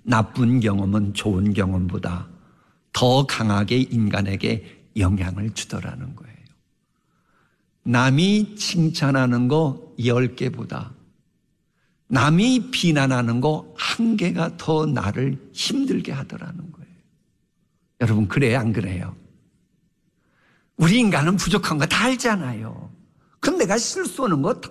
나쁜 경험은 좋은 경험보다 더 강하게 인간에게 영향을 주더라는 거예요. 남이 칭찬하는 거 10개보다 남이 비난하는 거 1개가 더 나를 힘들게 하더라는 거예요. 여러분, 그래요, 안 그래요? 우리 인간은 부족한 거 다 알잖아요. 그럼 내가 실수하는 거